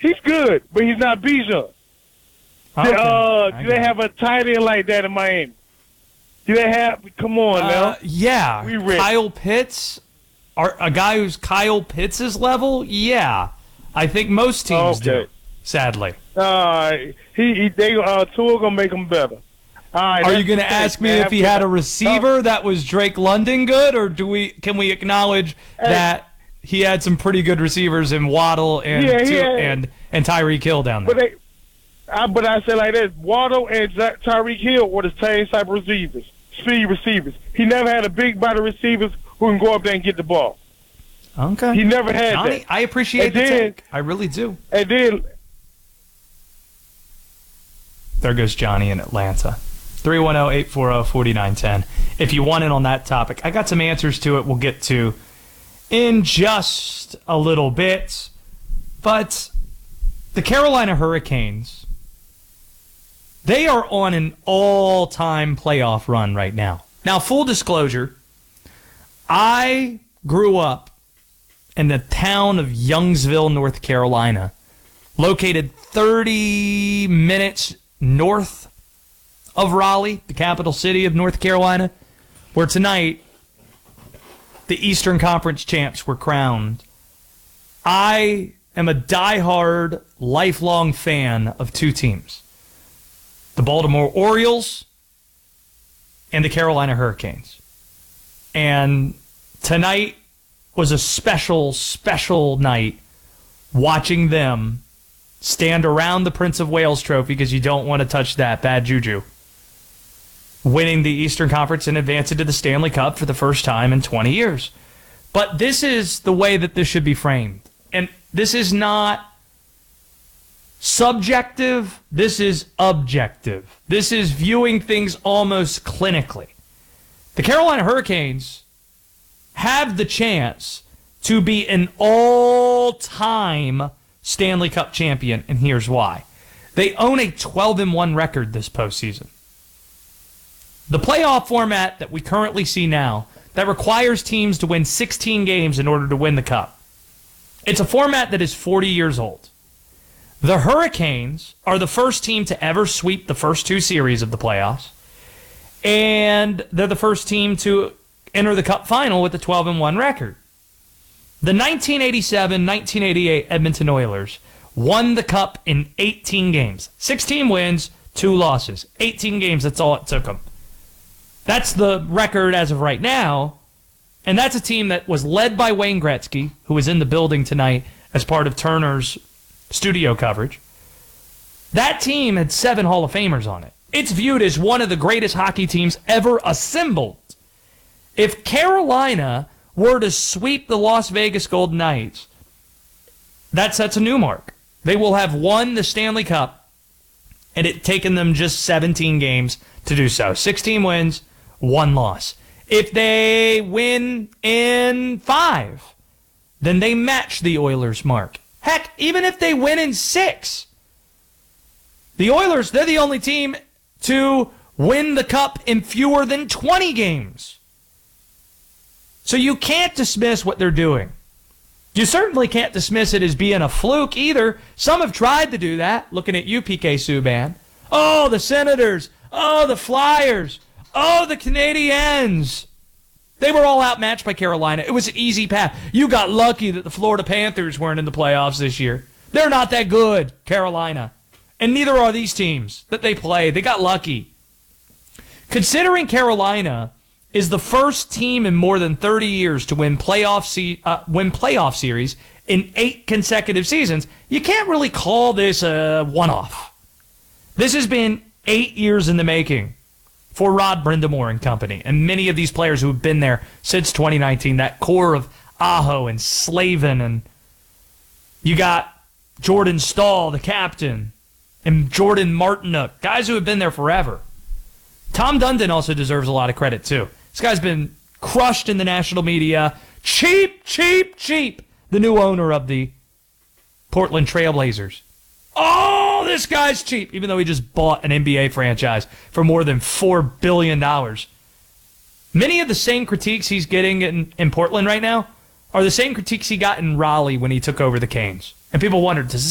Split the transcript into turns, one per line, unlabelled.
He's good, but he's not Bijan.
Okay.
Do they have a tight end like that in Miami? Do they have? Come on now.
Yeah.
We rich.
Kyle Pitts, a guy who's Kyle Pitts' level. Yeah, I think most teams do. Sadly.
Tua gonna make him better. All right,
are you going to ask me if he had a receiver that was Drake London good, or can we acknowledge that he had some pretty good receivers in Waddle and Tyreek Hill down there?
But I say like this: Waddle and Tyreek Hill were the same type of receivers, speed receivers. He never had a big body receivers who can go up there and get the ball.
Okay.
He never had
Johnny,
that.
I appreciate the take. I really do.
And then
there goes Johnny in Atlanta. 310-840-4910. If you want in on that topic, I got some answers to it we'll get to in just a little bit. But the Carolina Hurricanes, they are on an all-time playoff run right now. Now, full disclosure, I grew up in the town of Youngsville, North Carolina, located 30 minutes north of Raleigh, the capital city of North Carolina, where tonight the Eastern Conference champs were crowned. I am a diehard, lifelong fan of two teams, the Baltimore Orioles and the Carolina Hurricanes. And tonight was a special, special night watching them stand around the Prince of Wales trophy, because you don't want to touch that, bad juju, winning the Eastern Conference and advancing to the Stanley Cup for the first time in 20 years. But this is the way that this should be framed. And this is not subjective. This is objective. This is viewing things almost clinically. The Carolina Hurricanes have the chance to be an all-time Stanley Cup champion, and here's why. They own a 12-1 record this postseason. The playoff format that we currently see now, that requires teams to win 16 games in order to win the Cup, it's a format that is 40 years old. The Hurricanes are the first team to ever sweep the first two series of the playoffs, and they're the first team to enter the Cup final with a 12-1 record. The 1987-1988 Edmonton Oilers won the Cup in 18 games. 16 wins, 2 losses. 18 games, that's all it took them. That's the record as of right now, and that's a team that was led by Wayne Gretzky, who is in the building tonight as part of Turner's studio coverage. That team had 7 Hall of Famers on it. It's viewed as one of the greatest hockey teams ever assembled. If Carolina were to sweep the Las Vegas Golden Knights, that sets a new mark. They will have won the Stanley Cup, and it's taken them just 17 games to do so. 16 wins, 1 loss. If they win in 5, then they match the Oilers' mark. Heck, even if they win in 6, the Oilers, they're the only team to win the Cup in fewer than 20 games. So you can't dismiss what they're doing. You certainly can't dismiss it as being a fluke either. Some have tried to do that, looking at you, PK Subban. Oh, the Senators. Oh, the Flyers. Oh, the Canadiens. They were all outmatched by Carolina. It was an easy path. You got lucky that the Florida Panthers weren't in the playoffs this year. They're not that good, Carolina. And neither are these teams that they play. They got lucky. Considering Carolina is the first team in more than 30 years to win playoff series in 8 consecutive seasons, you can't really call this a one-off. This has been 8 years in the making for Rod Brindamore and company, and many of these players who have been there since 2019, that core of Aho and Slavin, and you got Jordan Stahl, the captain, and Jordan Martinook, guys who have been there forever. Tom Dundon also deserves a lot of credit, too. This guy's been crushed in the national media. Cheap, cheap, cheap. The new owner of the Portland Trailblazers. Oh, this guy's cheap, even though he just bought an NBA franchise for more than $4 billion. Many of the same critiques he's getting in Portland right now are the same critiques he got in Raleigh when he took over the Canes. And people wondered, does